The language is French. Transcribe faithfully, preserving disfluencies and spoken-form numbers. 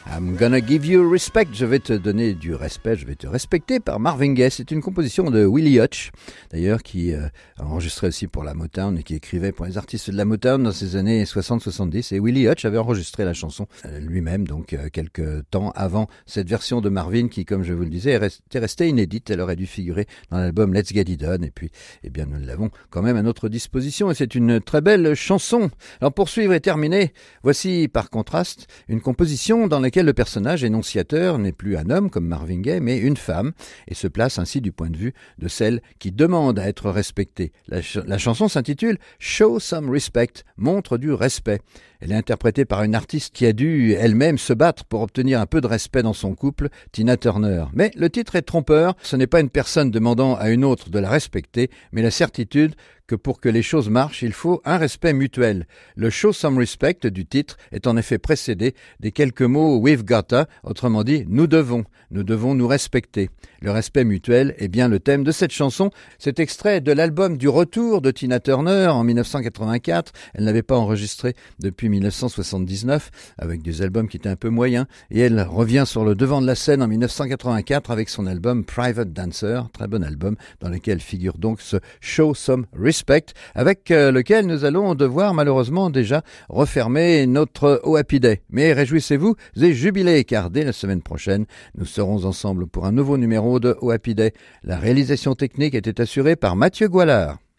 I'm gonna give you respect. Je vais te donner du respect, je vais te respecter par Marvin Gaye. C'est une composition de Willie Hutch, d'ailleurs, qui euh, a enregistré aussi pour la Motown et qui écrivait pour les artistes de la Motown dans ces années soixante soixante-dix. Et Willie Hutch avait enregistré la chanson euh, lui-même, donc euh, quelques temps avant cette version de Marvin qui, comme je vous le disais, est restée, restée inédite. Elle aurait dû figurer dans l'album Let's Get It Done. Et puis, eh bien, nous l'avons quand même à notre disposition et c'est une très belle chanson. Alors, pour suivre et terminer, voici par contraste une composition dans laquelle le personnage énonciateur n'est plus un homme comme Marvin Gaye, mais une femme, et se place ainsi du point de vue de celle qui demande à être respectée. La, ch- la chanson s'intitule « Show some respect », montre du respect. Elle est interprétée par une artiste qui a dû elle-même se battre pour obtenir un peu de respect dans son couple, Tina Turner. Mais le titre est trompeur, ce n'est pas une personne demandant à une autre de la respecter, mais la certitude que pour que les choses marchent, il faut un respect mutuel. Le « show some respect » du titre est en effet précédé des quelques mots « we've gotta », autrement dit « nous devons », nous devons nous respecter. Le respect mutuel est bien le thème de cette chanson. Cet extrait de l'album du retour de Tina Turner en dix-neuf cent quatre-vingt-quatre. Elle n'avait pas enregistré depuis dix-neuf cent soixante-dix-neuf avec des albums qui étaient un peu moyens et elle revient sur le devant de la scène en dix-neuf cent quatre-vingt-quatre avec son album Private Dancer, très bon album dans lequel figure donc ce « Show Some Respect » avec euh, lequel nous allons devoir malheureusement déjà refermer notre Oh Happy Day. Mais réjouissez-vous et jubilez car dès la semaine prochaine, nous serons ensemble pour un nouveau numéro de Oh Happy Day. La réalisation technique était assurée par Mathieu Goualard.